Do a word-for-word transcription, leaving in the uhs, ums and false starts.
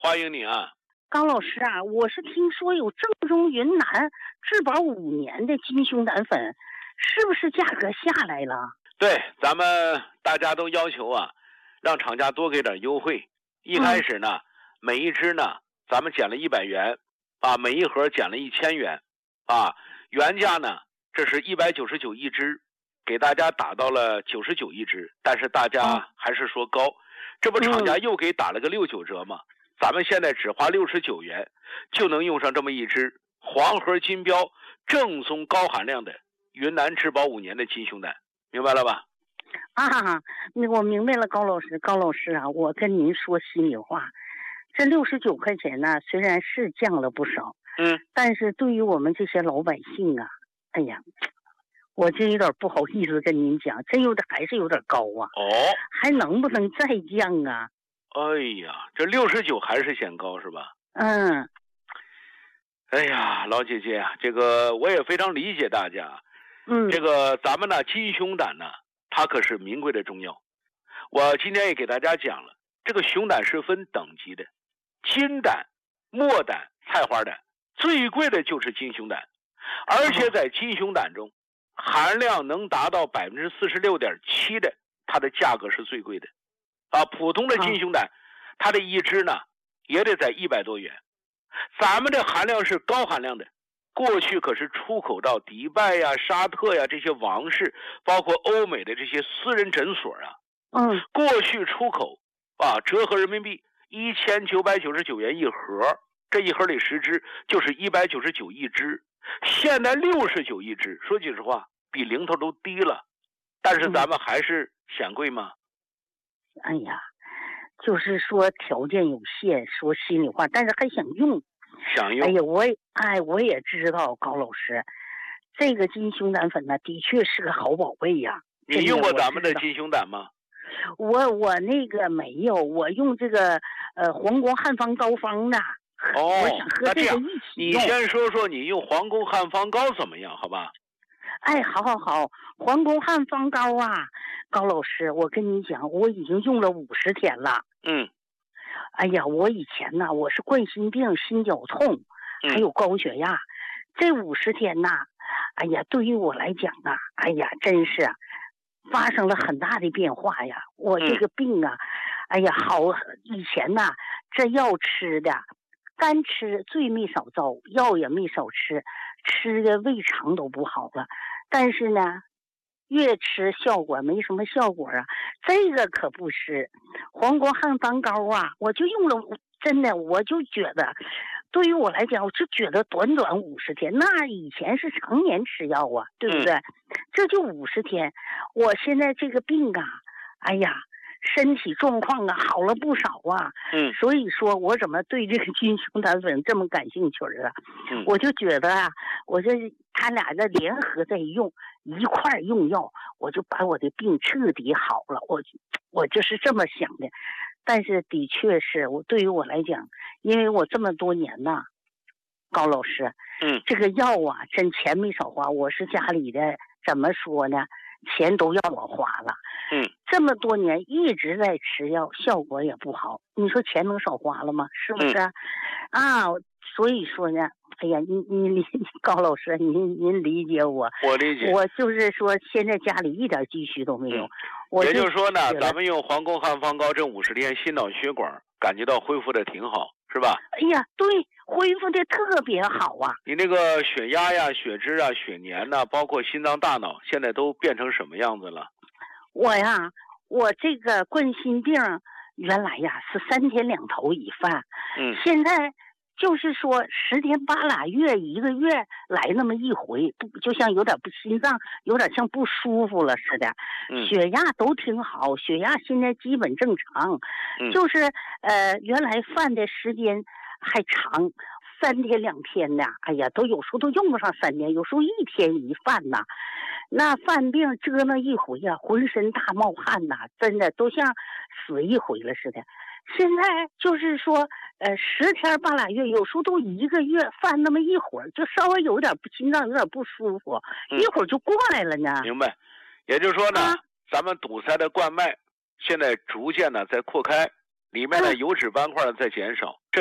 欢迎你啊。 高老师啊，我是听说有正宗云南质保五年的金胸胆粉，是不是价格下来了？ 对，咱们大家都要求啊，让厂家多给点优惠。一开始呢，嗯、每一支呢，咱们减了一百元，啊，每一盒减了一千元，啊，原价呢，这是一百九十九一支，给大家打到了九十九一支，但是大家还是说高，嗯、这不厂家又给打了个六九折吗？咱们现在只花六十九元，就能用上这么一支黄河金标正宗高含量的云南质保五年的金胸胆，明白了吧？ 啊，我明白了，高老师，高老师啊，我跟您说心里话，这六十九块钱呢，虽然是降了不少， 嗯， 但是对于我们这些老百姓啊，哎呀，我真有点不好意思跟您讲，真有点还是有点高啊。 哦， 还能不能再降啊？ 哎呀，这六十九还是显高是吧？ 嗯。 哎呀，老姐姐啊，这个我也非常理解大家。 嗯。 这个咱们呢，金胸胆呢，它可是名贵的中药。我今天也给大家讲了，这个熊胆是分等级的，金胆、墨胆、菜花胆，最贵的就是金胸胆，而且在金胸胆中，含量能达到百分之四十六点七的，它的价格是最贵的。啊，普通的金胸胆，它的一支呢也得在一百多元。咱们这含量是高含量的，过去可是出口到迪拜呀、沙特呀这些王室，包括欧美的这些私人诊所啊， 嗯， 过去出口啊，折合人民币一千九百九十九元一盒，这一盒里十支就是一百九十九一支，现在六十九一支，说句实话，比零头都低了，但是咱们还是嫌贵吗？ 哎呀，就是说条件有限，说心里话，但是还想用， 想用。 哎呀，我也哎，我也知道高老师，这个金胸胆粉呢，的确是个好宝贝呀。 你用过咱们的金胸胆吗？ 我我那个没有，我用这个呃皇宫汉方膏方的。 哦， 我想和这个一起用。你先说说你用皇宫汉方膏怎么样，好吧？ 哎，好好好，皇宫汉方膏啊，高老师，我跟你讲，我已经用了五十天了。 嗯。 哎呀，我以前呢，我是冠心病、心绞痛，还有高血压，嗯、这五十天呐，哎呀，对于我来讲啊，哎呀，真是发生了很大的变化呀。我这个病啊，嗯、哎呀，好，以前呐，这药吃的，干吃最没少遭，药也没少吃，吃的胃肠都不好了。但是呢，越吃效果没什么效果啊。这个可不是皇宫汉方膏啊，我就用了，真的我就觉得，对于我来讲，我就觉得短短五十天，那以前是常年吃药啊，对不对？嗯、这就五十天，我现在这个病啊，哎呀，身体状况啊好了不少啊。 嗯， 所以说我怎么对这个金胸胆粉这么感兴趣啊？ 嗯， 我就觉得啊，我这他俩的联合在用，一块用药，我就把我的病彻底好了。我我就是这么想的。但是的确是我对于我来讲，因为我这么多年呐，高老师， 嗯， 这个药啊，真钱没少花。我是家里的，怎么说呢？钱都要我花了。 嗯， 这么多年一直在吃药，效果也不好。你说钱能少花了吗？是不是？嗯、啊，所以说呢，哎呀，您您理高老师，您您理解我。 我理解。 我就是说，现在家里一点积蓄都没有。嗯、我也就是说呢，咱们用皇宫汉方膏这五十天，心脑血管感觉到恢复的挺好，是吧？ 哎呀，对，恢复的特别好啊！ 你那个血压呀、血脂啊、血粘呐、啊，包括心脏、大脑，现在都变成什么样子了？ 我呀，我这个冠心病原来呀是三天两头一犯， 嗯， 现在就是说十天八拉月一个月来那么一回，不就像有点不心脏有点像不舒服了似的， 嗯， 血压都挺好，血压现在基本正常， 嗯、 就是呃原来犯的时间还长。三天两天的，哎呀，都有时候都用不上三天，有时候一天一犯呐。那犯病折腾一回呀、啊，浑身大冒汗呐，真的都像死一回了似的。现在就是说，呃，十天半拉月，有时候都一个月犯那么一会儿，就稍微有点心脏有点不舒服， 嗯、 一会儿就过来了呢。 明白，也就是说呢， 啊、 咱们堵塞的冠脉现在逐渐的在扩开， 里面的嗯油脂斑块在减少。这